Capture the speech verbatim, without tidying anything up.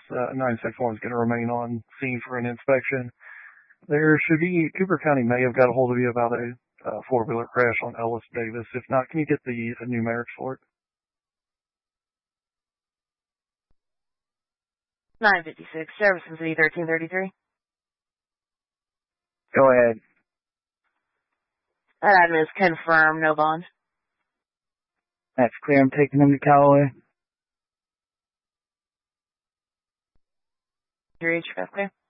uh, nine six one is going to remain on scene for an inspection. There should be, Cooper County may have got a hold of you about a uh, four-wheeler crash on Ellis Davis. If not, can you get the uh, numerics for it? nine fifty-six, Jefferson City, thirteen thirty-three. Go ahead. That item is confirmed, no bond. That's clear. I'm taking them to Callaway. Your H F clear.